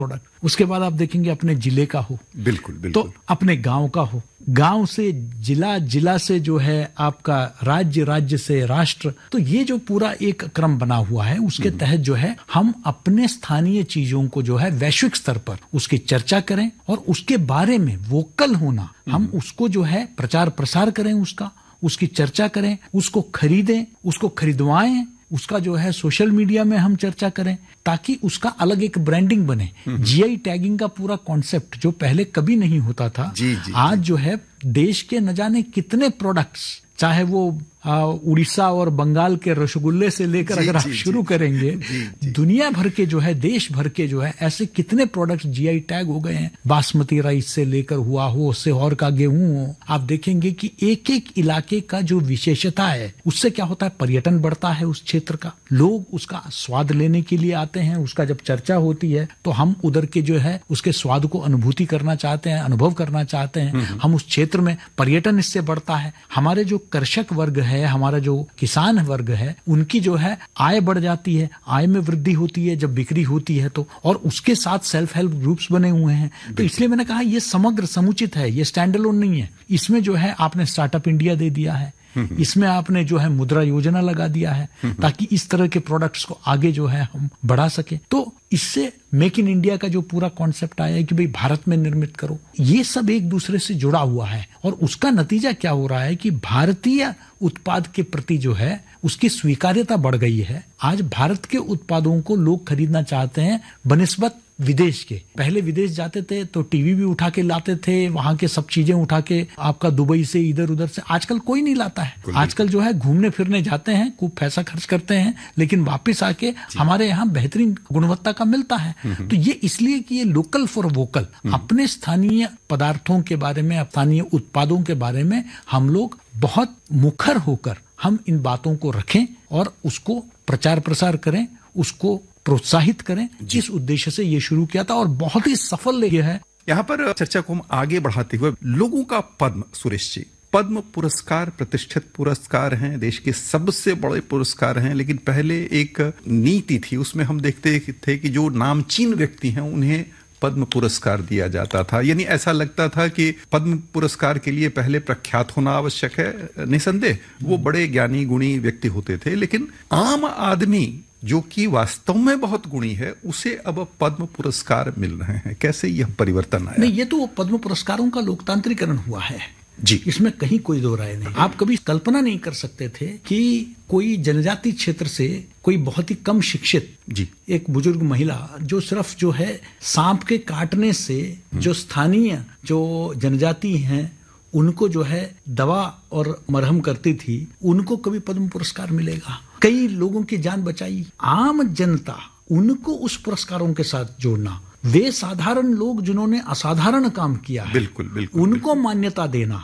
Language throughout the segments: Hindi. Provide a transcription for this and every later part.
प्रोडक्ट, उसके बाद आप देखेंगे अपने जिले का हो, बिल्कुल बिल्कुल, तो अपने गांव का हो, गांव से जिला, जिला से जो है आपका राज्य, राज्य से राष्ट्र। तो ये जो पूरा एक क्रम बना हुआ है, उसके तहत जो है हम अपने स्थानीय चीजों को जो है वैश्विक स्तर पर उसकी चर्चा करें और उसके बारे में वोकल होना, हम उसको जो है प्रचार प्रसार करें, उसकी चर्चा करें, उसको खरीदें, उसको खरीदवाएं, उसका जो है सोशल मीडिया में हम चर्चा करें, ताकि उसका अलग एक ब्रांडिंग बने। जीआई टैगिंग का पूरा कॉन्सेप्ट जो पहले कभी नहीं होता था, आज जो है देश के न जाने कितने प्रोडक्ट्स, चाहे वो उड़ीसा और बंगाल के रसगुल्ले से लेकर अगर आप शुरू करेंगे, दुनिया भर के जो है, देश भर के जो है ऐसे कितने प्रोडक्ट्स जीआई टैग हो गए हैं। बासमती राइस से लेकर हुआ हो, सीहोर का गेहूं हो, आप देखेंगे कि एक एक इलाके का जो विशेषता है, उससे क्या होता है, पर्यटन बढ़ता है उस क्षेत्र का, लोग उसका स्वाद लेने के लिए आते हैं, उसका जब चर्चा होती है तो हम उधर के जो है उसके स्वाद को अनुभूति करना चाहते हैं, अनुभव करना चाहते हैं, हम उस क्षेत्र में, पर्यटन इससे बढ़ता है। हमारे जो कृषक वर्ग है, हमारा जो किसान वर्ग है, उनकी जो है आय बढ़ जाती है, आय में वृद्धि होती है जब बिक्री होती है तो, और उसके साथ सेल्फ हेल्प ग्रुप्स बने हुए हैं। तो इसलिए मैंने कहा ये समग्र समुचित है, ये स्टैंड अलोन नहीं है। इसमें जो है आपने स्टार्टअप इंडिया दे दिया है, इसमें आपने जो है मुद्रा योजना लगा दिया है, ताकि इस तरह के प्रोडक्ट्स को आगे जो है हम बढ़ा सके। तो इससे मेक इन इंडिया का जो पूरा कॉन्सेप्ट आया है कि भाई भारत में निर्मित करो, ये सब एक दूसरे से जुड़ा हुआ है, और उसका नतीजा क्या हो रहा है कि भारतीय उत्पाद के प्रति जो है उसकी स्वीकार्यता बढ़ गई है। आज भारत के उत्पादों को लोग खरीदना चाहते हैं बनिस्बत विदेश के। पहले विदेश जाते थे तो टीवी भी उठा के लाते थे, वहां के सब चीजें उठा के आपका दुबई से इधर उधर से, आजकल कोई नहीं लाता है। आजकल जो है घूमने फिरने जाते हैं, खूब पैसा खर्च करते हैं, लेकिन वापस आके हमारे यहाँ बेहतरीन गुणवत्ता का मिलता है। तो ये इसलिए कि ये लोकल फॉर वोकल, अपने स्थानीय पदार्थों के बारे में, स्थानीय उत्पादों के बारे में हम लोग बहुत मुखर होकर हम इन बातों को रखें और उसको प्रचार प्रसार करें, उसको प्रोत्साहित करें। इस उद्देश्य से ये शुरू किया था और बहुत ही सफल ये है। यहाँ पर चर्चा को हम आगे बढ़ाते हुए, लोगों का पद्म, सुरेश जी, पद्म पुरस्कार प्रतिष्ठित पुरस्कार हैं, देश के सबसे बड़े पुरस्कार हैं, लेकिन पहले एक नीति थी, उसमें हम देखते थे कि जो नामचीन व्यक्ति हैं उन्हें पद्म पुरस्कार दिया जाता था। यानी ऐसा लगता था कि पद्म पुरस्कार के लिए पहले प्रख्यात होना आवश्यक है, निसंदेह वो बड़े ज्ञानी गुणी व्यक्ति होते थे, लेकिन आम आदमी जो कि वास्तव में बहुत गुणी है, उसे अब पद्म पुरस्कार मिल रहे हैं। कैसे यह परिवर्तन आया? नहीं, ये तो पद्म पुरस्कारों का लोकतांत्रिकरण हुआ है जी, इसमें कहीं कोई दो राय नहीं। आप कभी कल्पना नहीं कर सकते थे कि कोई जनजाति क्षेत्र से कोई बहुत ही कम शिक्षित जी एक बुजुर्ग महिला जो सिर्फ जो है सांप के काटने से जो स्थानीय जो जनजाति हैं उनको जो है दवा और मरहम करती थी, उनको कभी पद्म पुरस्कार मिलेगा? कई लोगों की जान बचाई। आम जनता, उनको उस पुरस्कारों के साथ जोड़ना, वे साधारण लोग जिन्होंने असाधारण काम किया है, बिल्कुल बिल्कुल, उनको मान्यता देना,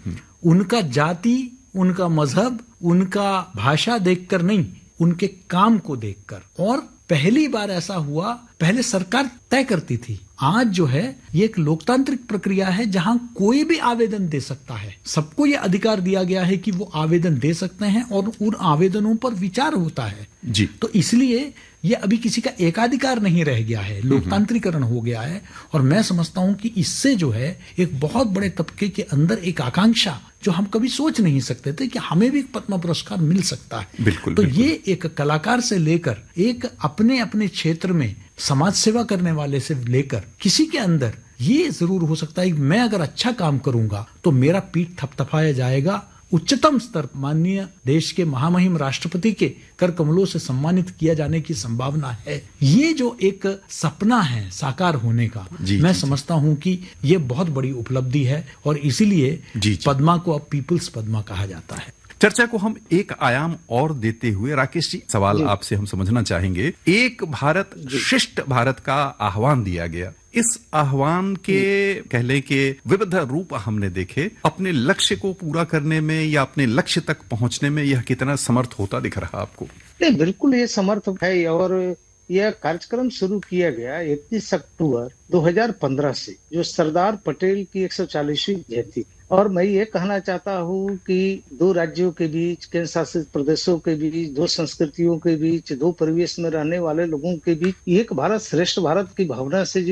उनका जाति, उनका मजहब, उनका भाषा देखकर नहीं, उनके काम को देखकर। और पहली बार ऐसा हुआ, पहले सरकार तय करती थी, आज जो है ये एक लोकतांत्रिक प्रक्रिया है जहां कोई भी आवेदन दे सकता है। सबको ये अधिकार दिया गया है कि वो आवेदन दे सकते हैं और उन आवेदनों पर विचार होता है जी। तो इसलिए ये अभी किसी का एकाधिकार नहीं रह गया है, लोकतांत्रिकरण हो गया है। और मैं समझता हूं कि इससे जो है एक बहुत बड़े तबके के अंदर एक आकांक्षा, जो हम कभी सोच नहीं सकते थे कि हमें भी पद्म पुरस्कार मिल सकता है। बिल्कुल, तो बिल्कुल। ये एक कलाकार से लेकर एक अपने अपने क्षेत्र में समाज सेवा करने वाले से लेकर किसी के अंदर ये जरूर हो सकता है कि मैं अगर अच्छा काम करूंगा तो मेरा पीठ थपथपाया जाएगा। उच्चतम स्तर माननीय देश के महामहिम राष्ट्रपति के कर कमलों से सम्मानित किया जाने की संभावना है। ये जो एक सपना है साकार होने का, मैं समझता हूं कि ये बहुत बड़ी उपलब्धि है और इसीलिए पद्मा को अब पीपल्स पद्मा कहा जाता है। चर्चा को हम एक आयाम और देते हुए, राकेश जी, सवाल आपसे हम समझना चाहेंगे। एक भारत श्रेष्ठ भारत का आह्वान दिया गया, इस आह्वान के कहले के विविध रूप हमने देखे। अपने लक्ष्य को पूरा करने में या अपने लक्ष्य तक पहुंचने में यह कितना समर्थ होता दिख रहा आपको? बिल्कुल ये समर्थ है। और यह कार्यक्रम शुरू किया गया 31 अक्टूबर 2015 से, जो सरदार पटेल की 140वीं जयंती और मैं ये कहना चाहता हूँ कि दो राज्यों के बीच, केंद्र शासित प्रदेशों के बीच, दो संस्कृतियों के बीच, दो परिवेश में रहने वाले लोगों के बीच एक भारत श्रेष्ठ भारत की भावना से